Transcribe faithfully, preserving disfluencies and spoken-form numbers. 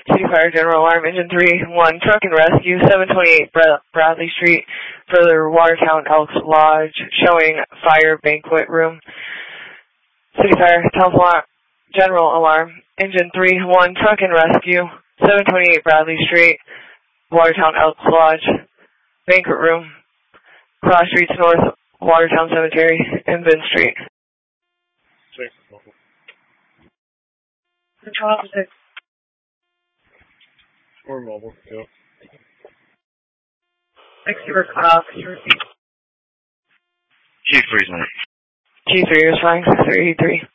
City Fire General Alarm, Engine three one, Truck and Rescue, seven twenty-eight Bra Bradley Street, further Watertown Elks Lodge, showing fire banquet room. City Fire Telephone General Alarm, Engine three one, Truck and Rescue, seven twenty-eight Bradley Street, Watertown Elks Lodge, banquet room, cross streets north, Watertown Cemetery, and Ben Street. Control officer. Or mobile, yeah. Extra off. Chief three is on. Chief three is flying six three eight three.